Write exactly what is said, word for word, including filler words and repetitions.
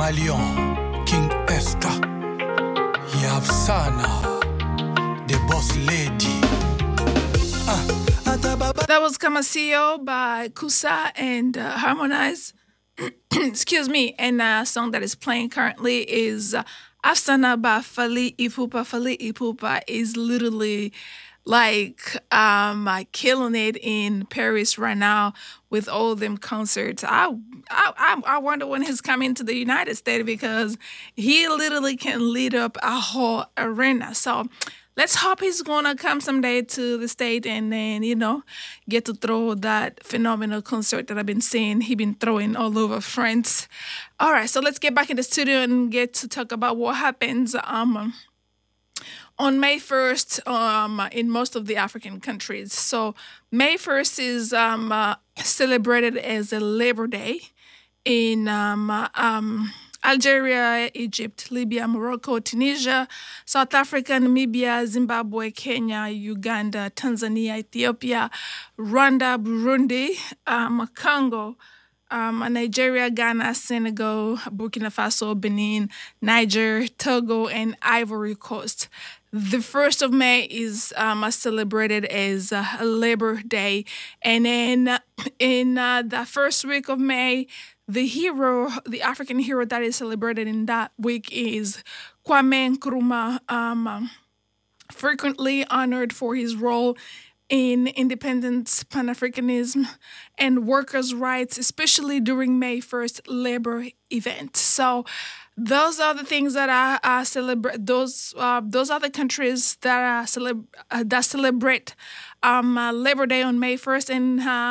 Camaleon, King Esther, Yavsana, the boss lady. That was Kamasio by Kusa and uh, Harmonize. Excuse me. And a song that is playing currently is uh, Afsana by Fali Ipupa. Fali Ipupa is literally like um uh, killing it in Paris right now with all them concerts. I I I I wonder when he's coming to the United States because he literally can lead up a whole arena. So let's hope he's gonna come someday to the state and then, you know, get to throw that phenomenal concert that I've been seeing he been throwing all over France. All right, so let's get back in the studio and get to talk about what happens um on May first um in most of the African countries. So May first is um uh, celebrated as a Labor Day in um uh, um Algeria, Egypt, Libya, Morocco, Tunisia, South Africa, Namibia, Zimbabwe, Kenya, Uganda, Tanzania, Ethiopia, Rwanda, Burundi, um, Congo, um, Nigeria, Ghana, Senegal, Burkina Faso, Benin, Niger, Togo, and Ivory Coast. The first of May is um, celebrated as uh, Labor Day. And then uh, in uh, the first week of May, the hero, the African hero that is celebrated in that week is Kwame Nkrumah, um, frequently honored for his role in independence, Pan-Africanism, and workers' rights, especially during May first labor event. So those are the things that are, are celebrate. Those uh, those are the countries that are celeb- uh, that celebrate um, uh, Labor Day on May first, and uh,